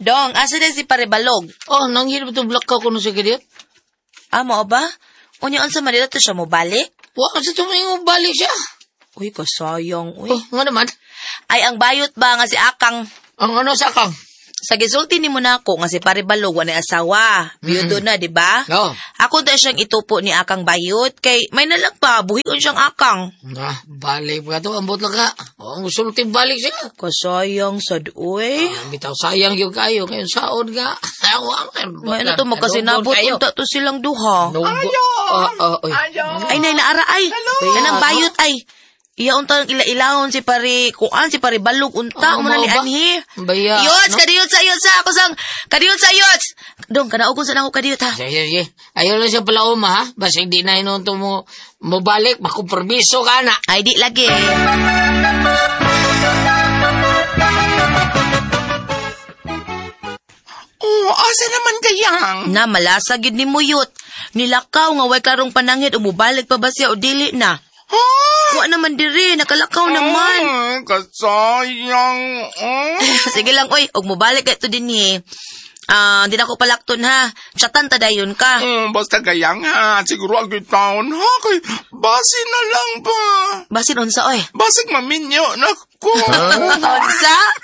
Dong, asa na si Parebalog? Oh, nangyari ba itong blakaw ko nung sa kadiyot? Mo ba? Unyaon sa Manila to siya mo balik? Wa kasi tumingong balik siya. Uy, kasayang, uy. Oh, nga naman. Ay, ang bayot ba nga si Akang? Ang ano sa kang? Sa gisulti ni mo na ako nga si Parebalog wala asawa. Biyudo na, di ba? Oo. Ako da siyang itupo ni Akang bayot kay may nalang pa, buhion siyang Akang. Balik pa ito. Ambot lang ka. Ang sulting balik siya. Kasayang sad, uy. Bitaw sayang yung kayo. Ngayon saon nga. May na to magkasinabot unta to silang duha. Ay, nay, naara ay. Kanang bayot ay. Iya unta ila-ilahon si Parebalog unta mo na ni anhi. Baya. Yots, kadiyot sa ako sang kadiyot sa yots. Dong kanaog sa nako kadiyot ha. Sige. Ayaw lang siya pala ha. Basta hindi na inunto mo balik, makupermiso ka na. Ay di lagi. Oh, asa naman kayang? Na malasa gid ni muyot. Nilakaw nga way klarong panangit umubalik pa ba siya o dili na. Wa naman diri, nakalakaw naman. Kasayang. Sige lang, oy, og mobalik ito din ni. Di na ko palakton ha. Chatan ta dayon ka. Basta gayang ha. Siguro agad taon ha. Kay basi na lang ba? Basin unsa oy? Basig maminyo na ko. Unsa?